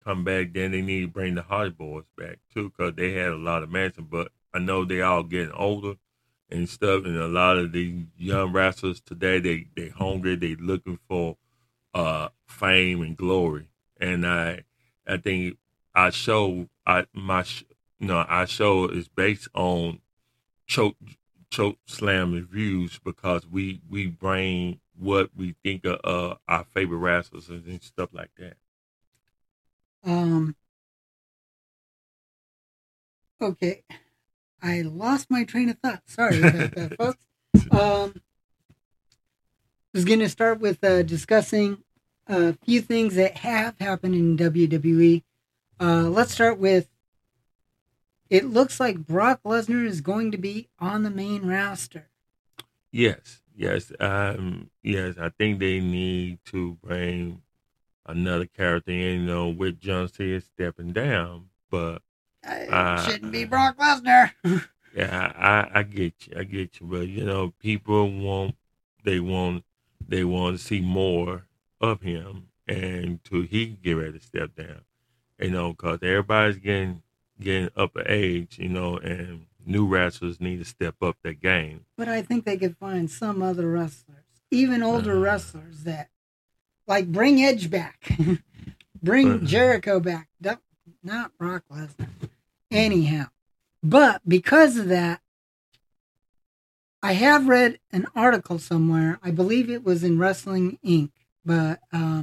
come back. Then they need to bring the Hardy Boys back too, because they had a lot of matches. But I know they all getting older and stuff, and a lot of the young wrestlers today, they hungry, they looking for fame and glory. And I think our show, our show is based on choke choke slam reviews because we bring what we think of our favorite wrestlers and stuff like that. Um, okay. I lost my train of thought. Sorry about that, folks. Um, I was going to start with discussing a few things that have happened in WWE. Let's start with it looks like Brock Lesnar is going to be on the main roster. Yes. I think they need to bring another character in. With John Cena stepping down, but It uh, shouldn't be Brock Lesnar. yeah, I get you. But people they want, they want to see more of him, and to he can get ready to step down. Because everybody's getting up in age, and new wrestlers need to step up their game. But I think they could find some other wrestlers, even older Uh, wrestlers that like bring Edge back, but bring Jericho back. Not Brock Lesnar. Anyhow, but because of that, I have read an article somewhere. I believe it was in Wrestling Inc. But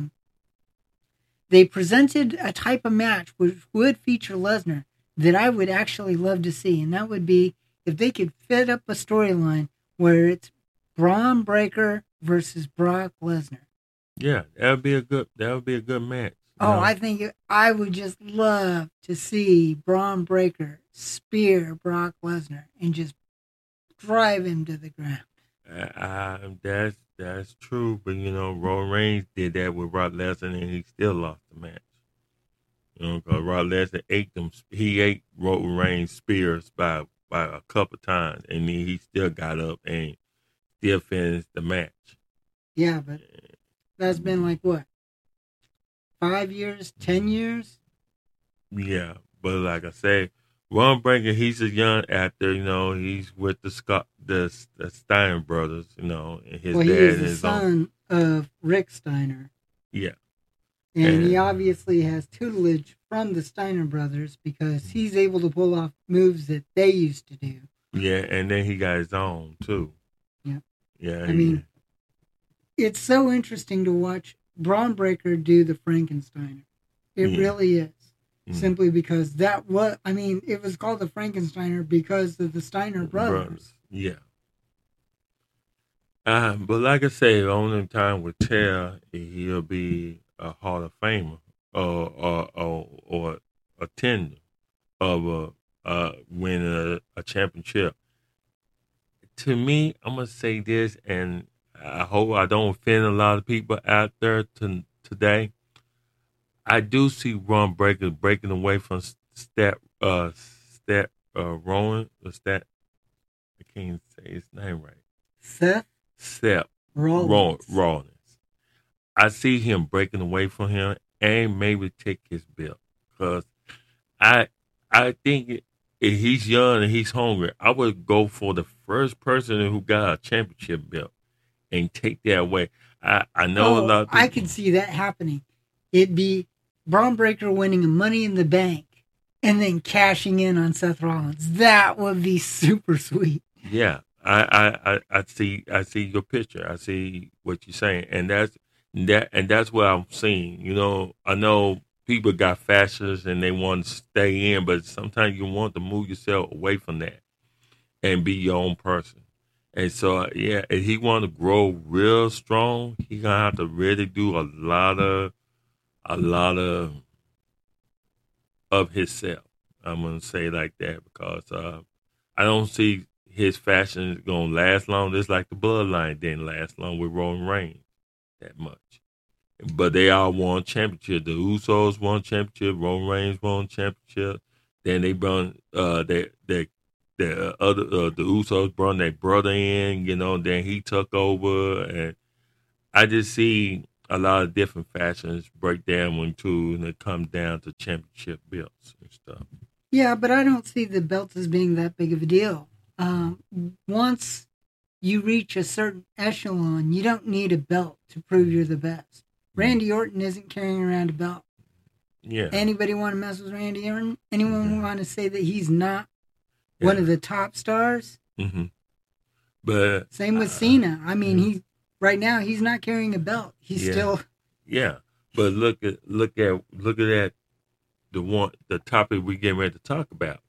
they presented a type of match which would feature Lesnar that I would actually love to see, and that would be if they could fit up a storyline where it's Braun Breaker versus Brock Lesnar. yeah, that would be a good match. Oh, I think I would just love to see Braun Breaker spear Brock Lesnar and just drive him to the ground. That's true, but Roman Reigns did that with Brock Lesnar, and he still lost the match. Because Brock Lesnar ate them. He ate Roman Reigns spears by a couple times, and then he still got up and still finished the match. Yeah, but that's been like what, 5 years, 10 years? Yeah, but like I say, Ron Breaker, he's a young actor. He's with the Steiner brothers. And his Well, he dad is and the his own. son of Rick Steiner, Yeah, and he and obviously has tutelage from the Steiner brothers because he's able to pull off moves that they used to do. yeah, and then he got his own too. Yeah, Yeah, I mean, it's so interesting to watch Braun Breaker do the Frankensteiner. It yeah, really is. mm, Simply because it was called the Frankensteiner because of the Steiner brothers. brothers. Yeah. But like I say, the only time will tell if he'll be a Hall of Famer or a tender of winning a championship. To me, I'm gonna say this, and I hope I don't offend a lot of people out there today. I do see Ron Breaker breaking away from Rowan, or Stat. I can't say his name right. Seth Step Rollins. Rollins. I see him breaking away from him and maybe take his belt because I I think if he's young and he's hungry, I would go for the first person who got a championship belt and take that away. I know a Oh, lot of I people. could see that happening. It'd be Braun Breaker winning a Money in the Bank and then cashing in on Seth Rollins. That would be super sweet. Yeah, I see your picture. I see what you're saying, and that's what I'm seeing. I know people got fascists and they want to stay in, but sometimes you want to move yourself away from that and be your own person. And so, yeah, if he want to grow real strong, he gonna have to really do a lot of himself. I'm gonna say it like that because I don't see his fashion is gonna last long. Just like the bloodline didn't last long with Roman Reigns that much. But they all won championship. The Usos won championship. Roman Reigns won championship. Then they brought the other the Usos brought their brother in. Then he took over, and I just see a lot of different fashions break down into, and it comes down to championship belts and stuff. Yeah, but I don't see the belts as being that big of a deal. Once you reach a certain echelon, you don't need a belt to prove you're the best. Randy Orton isn't carrying around a belt. Yeah. Anybody want to mess with Randy Orton? Anyone want to say that he's not one of the top stars? Mm-hmm. But same with Cena. I mean, he right now he's not carrying a belt. He's still. Yeah, but look at that. The topic we getting ready to talk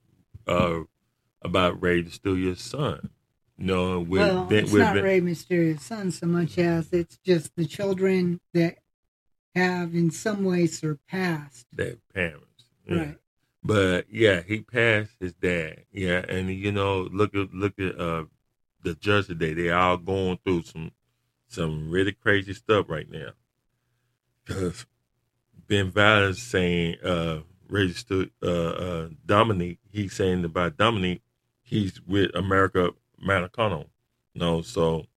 about Rey Mysterio's son. No, it's not Rey Mysterio's son so much as it's just the children that have in some way surpassed their parents. Yeah. Right. But yeah, he passed his dad. Yeah, and look at the judge today. They all going through some really crazy stuff right now. Because Ben Valens saying Dominic, he's saying about Dominic, he's with America Manacano. So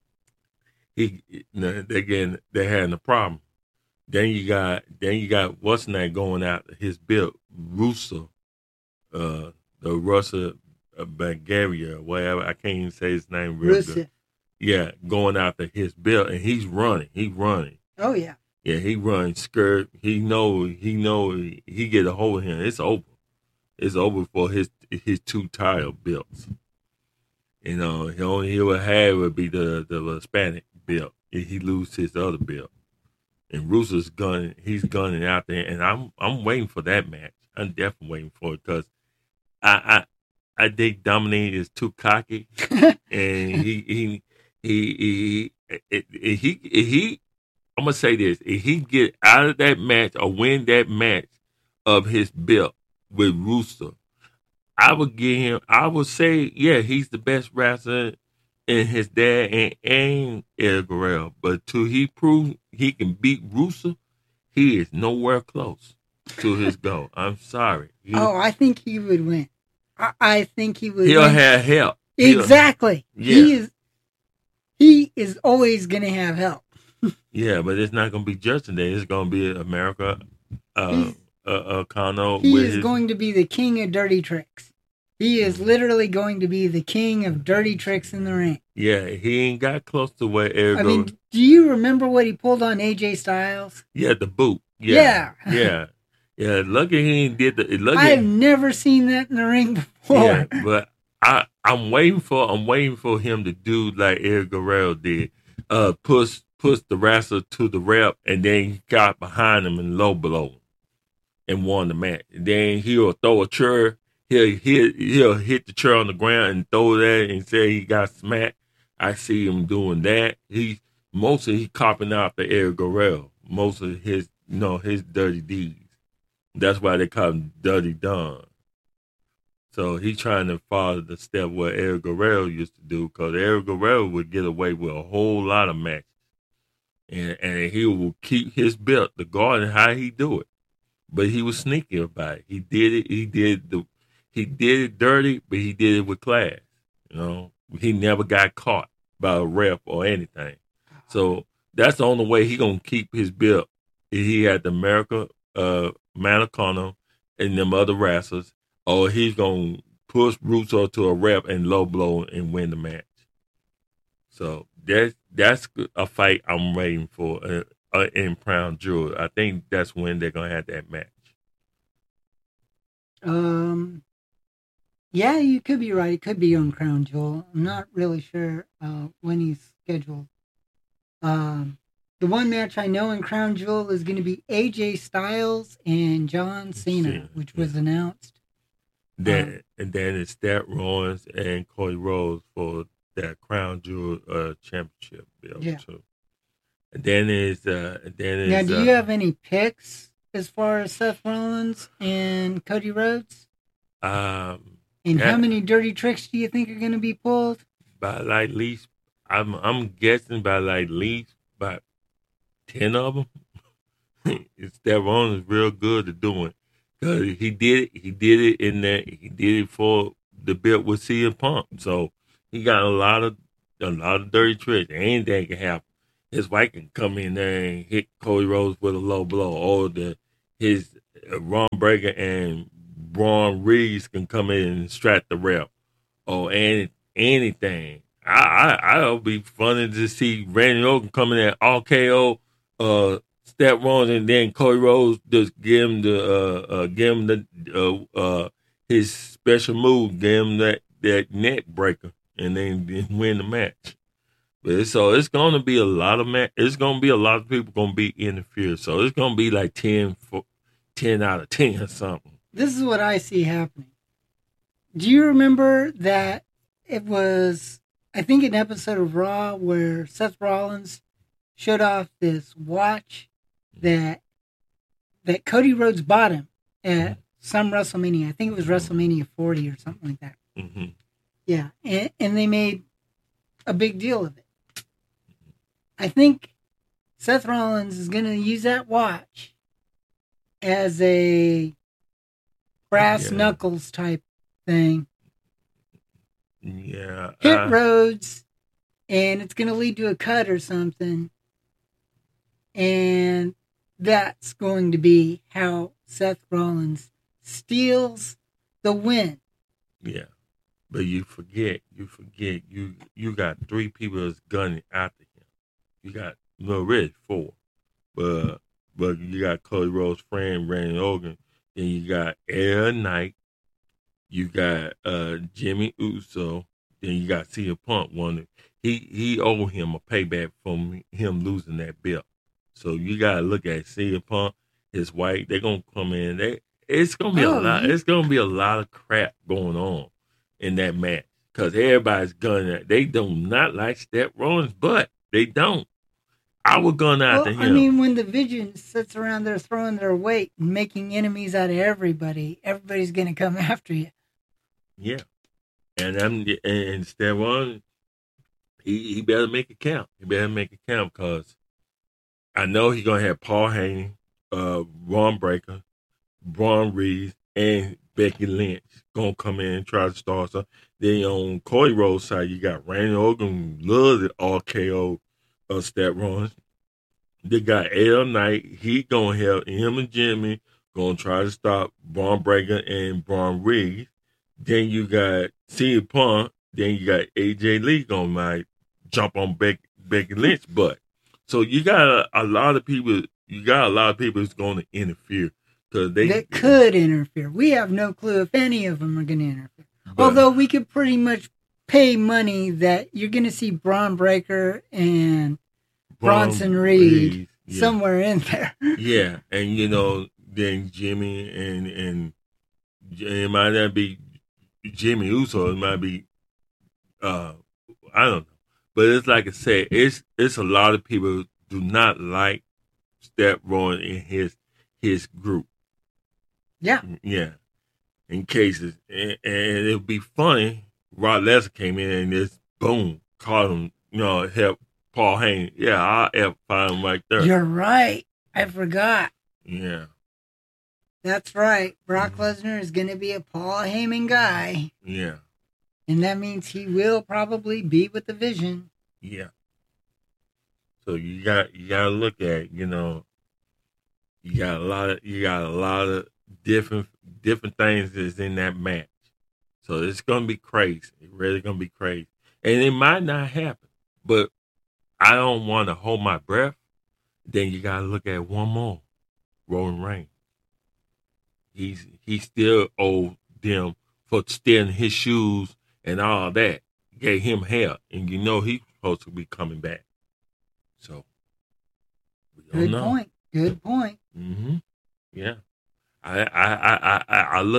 they're having a problem. Then you got what's name going out his bill, Russo, the Russia Bulgaria, whatever. I can't even say his name real good. Yeah, going after his bill, and he's running. Oh yeah. Yeah, he runs skirt. He know he get a hold of him. It's over. It's over for his two title belts. He would have would be the Hispanic belt if he lose his other belt. And Russo's he's gunning out there, and I'm waiting for that match. I'm definitely waiting for it because I think Dominic is too cocky, and he I'm gonna say this: if he get out of that match or win that match of his belt with Russo, I would say, yeah, he's the best wrestler in his dad and El Guerrero. But till he prove he can beat Russo, he is nowhere close to his goal. I'm sorry. I think he would win. I think he would. He'll win. have help. Exactly. Yeah. He is always gonna have help. Yeah, but it's not gonna be Justin Day. It's gonna be America. Kano. He is going to be the king of dirty tricks. He is literally going to be the king of dirty tricks in the ring. Yeah, he ain't got close to where Eric goes. Do you remember what he pulled on AJ Styles? Yeah, the boot. Yeah. Lucky he ain't did the. I've never seen that in the ring before. Yeah, but I'm waiting for him to do like Eric Guerrero did. Push the wrestler to the rep, and then he got behind him and low blow him and won the match. And then he'll throw a chair. He'll hit the chair on the ground and throw that and say he got smacked. I see him doing that. He copping out the Eric Guerrero. Most of his dirty deeds. That's why they call him Dirty Don. So he's trying to follow the step what Eric Guerrero used to do, because Eric Guerrero would get away with a whole lot of matches. And he will keep his belt, the guard, and how he do it. But he was sneaky about it. He did it dirty, but he did it with class. He never got caught by a ref or anything. So that's the only way he gonna keep his belt. If he had the America Manacano and them other wrestlers, or he's gonna push Russo to a rep and low blow and win the match. So that's a fight I'm waiting for in Crown Jewel. I think that's when they're gonna have that match. Yeah, you could be right. It could be on Crown Jewel. I'm not really sure when he's scheduled. The one match I know in Crown Jewel is going to be AJ Styles and John Cena, which was announced. And then it's Seth Rollins and Cody Rhodes for that Crown Jewel championship belt too. And then is now, do you have any picks as far as Seth Rollins and Cody Rhodes? And how many dirty tricks do you think are going to be pulled? By like least, I'm guessing by like least about 10 of them. Seth Rollins is real good at doing. Cause he did it in there. He did it for the belt with CM Punk. So he got a lot of dirty tricks. Anything can happen. his wife can come in there and hit Cody Rhodes with a low blow, or his Ron Breaker and Braun Reeves can come in and distract the ref, or anything. I'll be funny to see Randy Orton coming in RKO, step Rhodes, and then Cody Rhodes just give him his special move, give him that neck breaker, and then win the match. But so it's gonna be a lot of it's gonna be a lot of people gonna be interfered. So it's gonna be like 10 out of 10 or something. This is what I see happening. Do you remember that it was, I think, an episode of Raw where Seth Rollins showed off this watch that Cody Rhodes bought him at some WrestleMania. I think it was WrestleMania 40 or something like that. Mm-hmm. Yeah, and they made a big deal of it. I think Seth Rollins is going to use that watch as a brass knuckles type thing. Yeah. Hit Rhodes, and it's going to lead to a cut or something. And that's going to be how Seth Rollins steals the win. Yeah. But you forget, you got 3 people that's gunning after him. You got, really 4. But you got Cody Rhodes' friend, Randy Orton. Then you got Air Knight. You got Jimmy Uso. Then you got CM Punk. He owed him a payback from him losing that belt. So you got to look at CM Punk, his wife. They're going to come in. It's going to be a lot. It's going to be a lot of crap going on in that match. Because everybody's gunning. They do not like Seth Rollins, but they don't. I would gun after him. I mean, when the Vision sits around there throwing their weight and making enemies out of everybody's going to come after you. Yeah. And Seth Rollins, he better make it count. He better make it count because I know he's going to have Paul Heyman, Ron Breaker, Braun Reeves, and Becky Lynch going to come in and try to start something. Then on Cody Rhodes' side, you got Randy Orton, loves the RKO Seth Rollins. They got L Knight. He going to help him and Jimmy going to try to stop Braun Breaker and Braun Reeves. Then you got CM Punk. Then you got AJ Lee going to jump on Becky Lynch's butt. So you got a lot of people. You got a lot of people that's going to interfere because that could interfere. We have no clue if any of them are going to interfere. Although we could pretty much pay money that you're going to see Braun Breaker and Bronson Reed somewhere in there. Yeah, and then Jimmy and it might not be Jimmy Uso. It might be I don't know. But it's like I said, it's a lot of people do not like Seth Rollins in his group. Yeah. Yeah. In cases. And it would be funny. Rod Lesnar came in and just boom, caught him, help Paul Heyman. Yeah, I'll F5 him right there. You're right. I forgot. Yeah. That's right. Brock Lesnar is going to be a Paul Heyman guy. Yeah. And that means he will probably be with the Vision. Yeah. So you got to look at, you got a lot of different things that's in that match. So it's gonna be crazy. It's really gonna be crazy. And it might not happen. But I don't want to hold my breath. Then you gotta look at one more. Roman Reigns. He still owed them for stealing his shoes and all that. Gave him hell. And he's supposed to be coming back. So we don't know. Good point. Mm-hmm. Yeah. I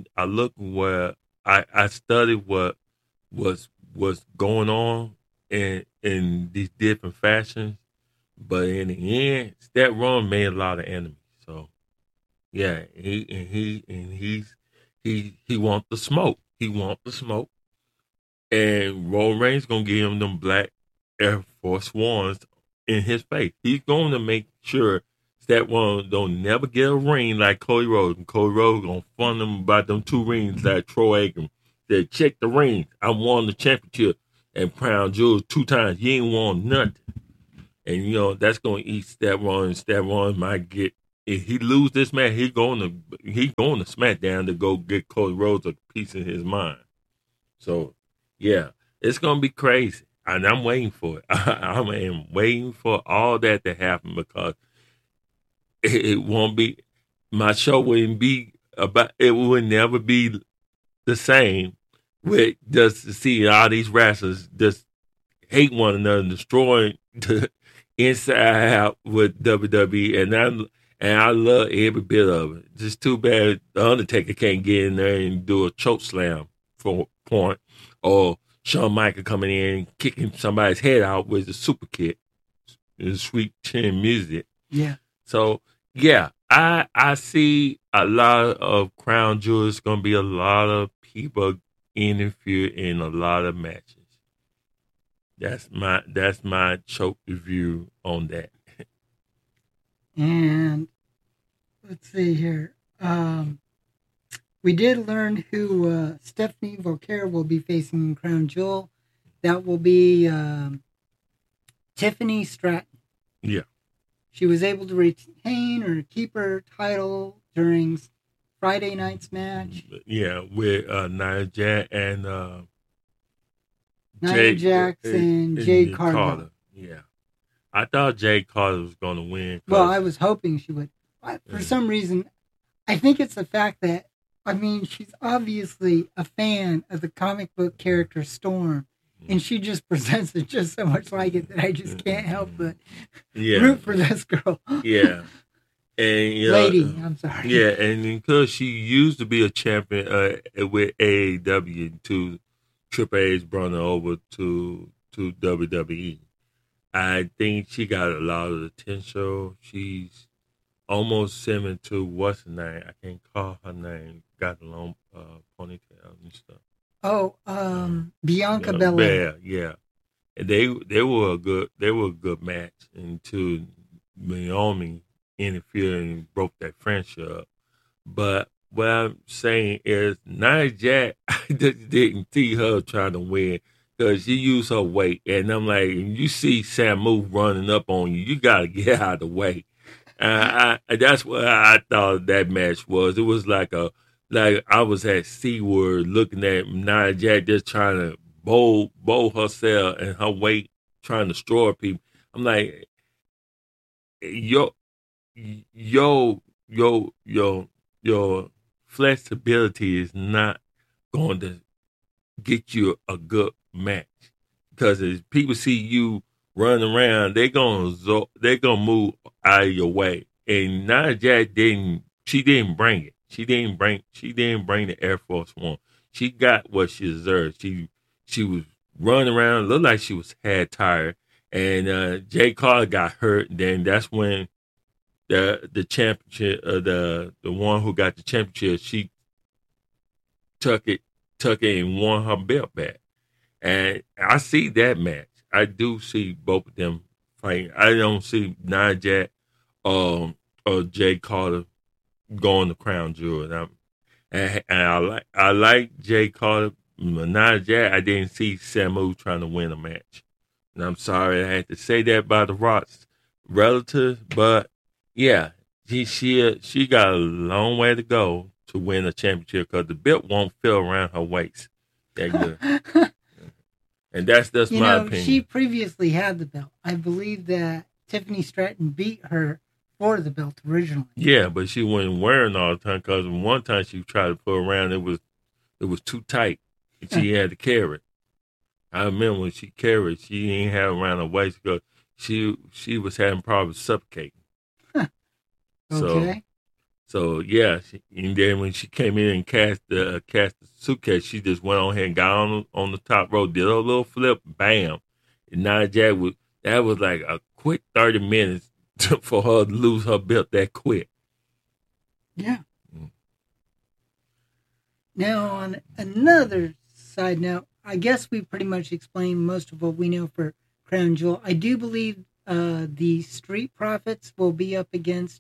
studied what was going on in these different fashions, but in the end, Seth Rollins made a lot of enemies. So yeah, he wants the smoke. He wants the smoke, and Roman Reigns gonna give him them black Air Force Ones in his face. He's going to make sure that one don't never get a ring like Cody Rhodes. And Cody Rhodes gonna fund them about them 2 rings like Troy Aikman. They check the rings. I won the championship and Crown Jewels 2 times. You ain't won nothing. and that's going to eat Step One. And Step One might get, if he lose this match, he going to SmackDown to go get Cody Rhodes a piece of his mind. So yeah, it's going to be crazy, and I'm waiting for it. I am waiting for all that to happen because it won't be, my show wouldn't be about, it would never be the same with just seeing all these wrestlers just hate one another, destroying the inside out with WWE, and I love every bit of it. Just too bad the Undertaker can't get in there and do a choke slam for a point, or Shawn Michaels coming in and kicking somebody's head out with a super kick, and sweet chin music. Yeah. So yeah, I see a lot of Crown Jewels. Going to be a lot of people interfere in a lot of matches. That's my choke review on that. And let's see here. We did learn who Stephanie Volker will be facing in Crown Jewel. That will be Tiffany Stratton. Yeah. She was able to retain or keep her title during Friday night's match. Yeah, with Nia Jax and Nia Jax and Jade Carter. Yeah. I thought Jade Carter was going to win. Well, I was hoping she would. For some reason, I think it's the fact that, she's obviously a fan of the comic book character Storm, and she just presents it just so much like it that I just can't help but root for this girl. Yeah. And lady, I'm sorry. Yeah, and because she used to be a champion with AEW, to Triple H brought her over to WWE. I think she got a lot of attention. She's almost similar to what's her name? I can't call her name. Got a long ponytail and stuff. Oh, Bianca Belair. Yeah. And they were a good match until Naomi interfered and broke that friendship up. But what I'm saying is, Nia Jax, I just didn't see her trying to win because she used her weight. And I'm like, you see Samu running up on you, you got to get out of the way. That's what I thought that match was. It was like I was at SeaWorld looking at Nia Jax just trying to bowl herself and her weight, trying to destroy people. I'm like, your flexibility is not going to get you a good match, because as people see you running around, they're gonna move out of your way. And Nia Jax didn't bring it. She didn't bring the Air Force One. She got what she deserved. She was running around, looked like she was tired. And Jade Carter got hurt. Then that's when the championship, the one who got the championship, she took it and won her belt back. And I see that match. I do see both of them fighting. I don't see Nia Jax or Jade Carter going to Crown Jewel. And I like Jade Carter. Nia Jax, I didn't see Samu trying to win a match. And I'm sorry I had to say that about the Rock's relatives, but yeah, she got a long way to go to win a championship, because the belt won't fit around her waist that good. And that's my opinion. She previously had the belt. I believe that Tiffany Stratton beat her for the belt originally. Yeah, but she wasn't wearing all the time, because one time she tried to put around, it was too tight, and she had to carry it. I remember when she carried, she didn't have it around her waist because she was having problems suffocating. Okay. So yeah, and then when she came in and cast the suitcase, she just went on ahead and got on the top row, did a little flip, bam. And Nia Jax that was like a quick 30 minutes for her to lose her belt that quick. Yeah. Now, on another side note, I guess we pretty much explained most of what we know for Crown Jewel. I do believe the Street Profits will be up against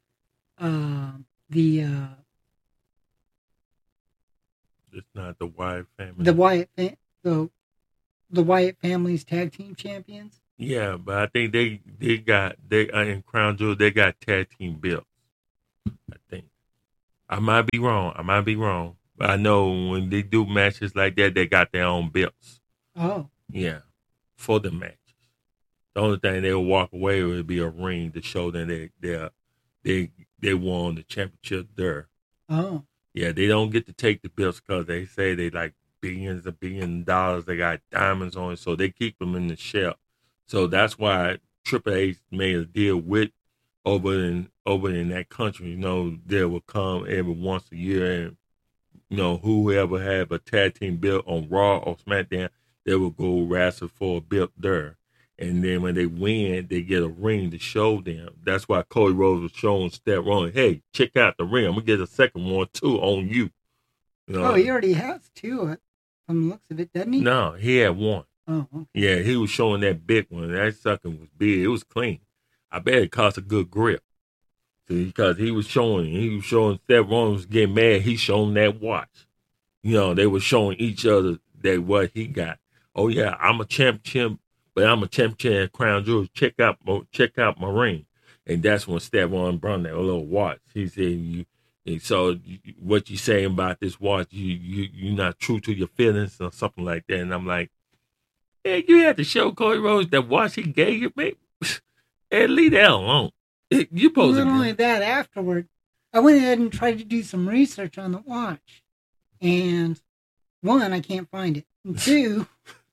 it's not the Wyatt family. The Wyatt family's tag team champions. Yeah, but I think they got they in Crown Jewel they got tag team belts. I think I might be wrong. I might be wrong, but I know when they do matches like that, they got their own belts. Oh, Yeah, for the matches. The only thing they'll walk away would be a ring to show them they they won the championship there. oh, Yeah, they don't get to take the belts because they say they like billions of dollars. They got diamonds on it, so they keep them in the shell. So that's why Triple H made a deal with over in that country. You know, they will come every once a year, and you know whoever have a tag team belt on Raw or SmackDown, they will go wrestle for a belt there. And then when they win, they get a ring to show them. That's why Cody Rhodes was showing Steph Rollins, hey, check out the ring. I'm gonna get a second one too on you. You know, oh, he already has two from the looks of it, doesn't he? no, he had one. Oh, okay. Yeah, he was showing that big one. That sucker was big. It was clean. I bet it cost a good grip. See, because he was showing Seth Rollins was getting mad. He showing that watch. You know, they were showing each other that what he got. Oh yeah, I'm a champion, but I'm a champion at Crown Jewel. Check out my ring. And that's when Seth Rollins brought that little watch. He said, "You." And so what you saying about this watch? You're not true to your feelings or something like that. And I'm like, hey, you had to show Cody Rhodes that watch he gave you, man. Hey, leave that alone. You supposed Not to. only that, afterward, I went ahead and tried to do some research on the watch. And one, I can't find it. And two,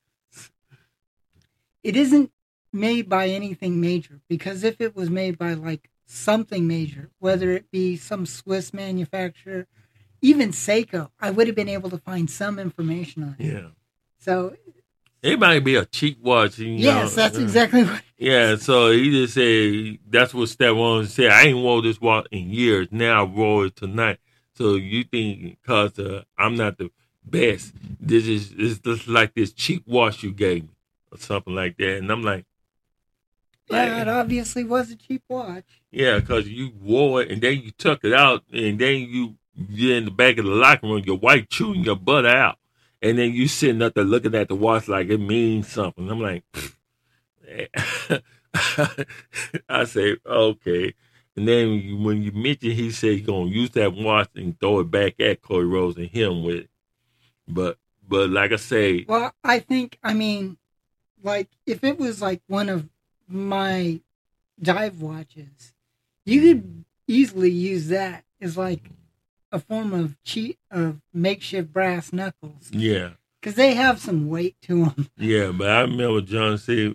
it isn't made by anything major. Because if it was made by like something major, whether it be some Swiss manufacturer, even Seiko, I would have been able to find some information on it. Yeah. So it might be a cheap watch. Yes, that's exactly what. Yeah, so he just said that's what Steph Rollins said. I ain't wore this watch in years. Now I wore it tonight. So you think because I'm not the best, it's just like this cheap watch you gave me or something like that. And I'm like, Yeah, it obviously was a cheap watch. Yeah, because you wore it and then you took it out and then you're in the back of the locker room, your wife chewing your butt out. And then you sitting up there looking at the watch like it means something. I'm like, I say, okay. And then when you mention, he said he's going to use that watch and throw it back at Cody Rhodes and hit him with it. But like I say. Well, I mean, like, if it was like one of my dive watches, you could easily use that as like a form of makeshift brass knuckles. Yeah. Because they have some weight to them. Yeah, but I remember John C.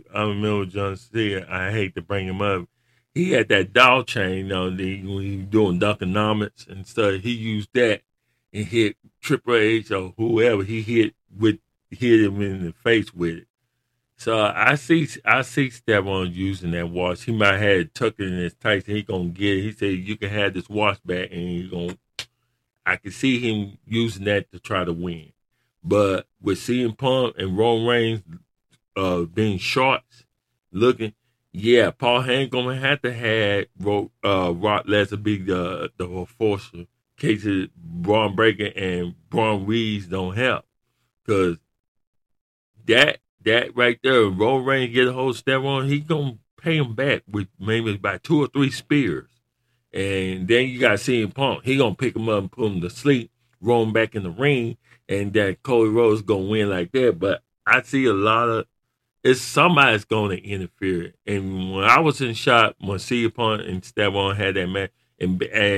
I hate to bring him up. He had that doll chain, when he was doing Dunkanomics and stuff. He used that and hit Triple H or whoever he hit him in the face with it. So I see Stephon using that watch. He might have it tucked in his tights and he gonna get it. He said you can have this watch back and I can see him using that to try to win. But with CM Punk and Roman Reigns being shorts looking, yeah, Paul Heyman gonna have to have Brock Lesnar be the enforcer in case Braun Breaker and Braun Reeves don't help. Because that right there, Roman Reigns get a hold of Stephon, he gonna pay him back with maybe about 2 or 3 spears. And then you got CM Punk. He gonna pick him up and put him to sleep, roll him back in the ring, and that Cody Rhodes gonna win like that. But I see a lot of somebody's gonna interfere. And when I was in shock when CM Punk and Stephon had that match, and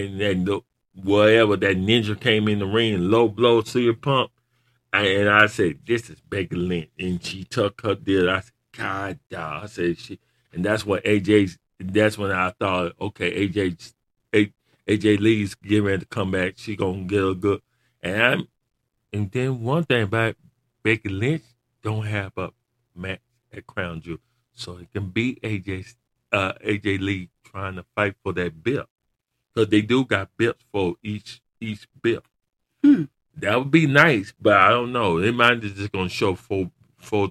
whatever that ninja came in the ring, low blow CM Punk, and I said, "This is Becky Lynch," and she took her deal. I said, "God, dog." I said, "She," and that's what AJ's. That's when I thought, okay, AJ Lee's getting ready to come back. She gonna get a good. And then one thing about Becky Lynch don't have a match at Crown Jewel, so it can be AJ Lee trying to fight for that belt, because they do got belts for each belt. That would be nice, but I don't know. They might just gonna show maybe 4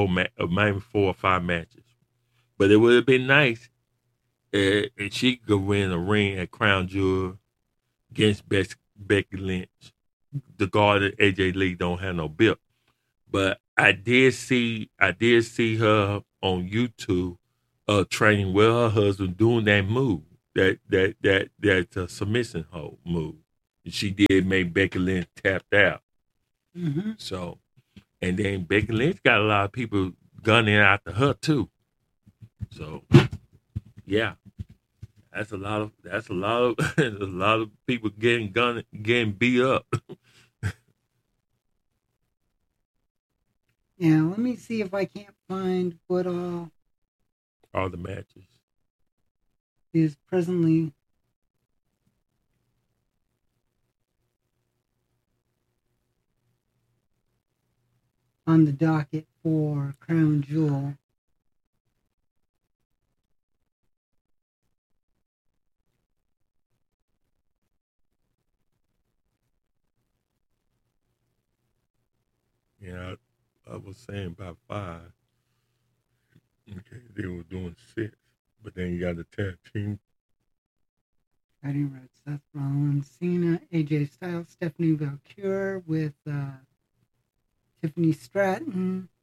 or 5 matches, but it would have been nice. And she could win a ring at Crown Jewel against Becky Lynch. The guard that AJ Lee don't have no belt. But I did see her on YouTube training with her husband doing that move, that submission hold move. And she did make Becky Lynch tapped out. Mm-hmm. So, and then Becky Lynch got a lot of people gunning after her too. So, yeah, that's a lot of a lot of people getting beat up. Yeah, let me see if I can't find what All the matches. is presently on the docket for Crown Jewel. Yeah, I was saying about 5. Okay, they were doing 6, but then you got the tag team. Cody Rhodes, Seth Rollins, Cena, AJ Styles, Stephanie Valkyrie with Tiffany Stratton,